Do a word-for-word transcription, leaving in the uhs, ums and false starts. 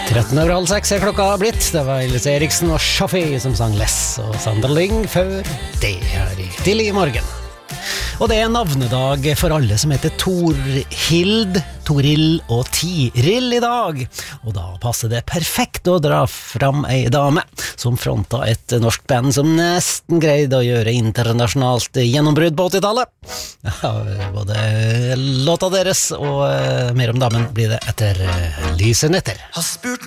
tretten over halv seks er klokka blitt. Det var Ellis Eriksen og Shaffi som sang Less og Sanderling før det her i tidlig i morgen. Og det er navnedag for alle som heter Torhild, Toril og Tiril i dag. Og da passer det perfekt å dra fram ei dame som fronta et norsk band som nesten greide å gjøre internasjonalt gjennombrudd på åttitallet. Ja, både låta deres og uh, mer om damen blir det etter uh, Lysenetter. Har spurt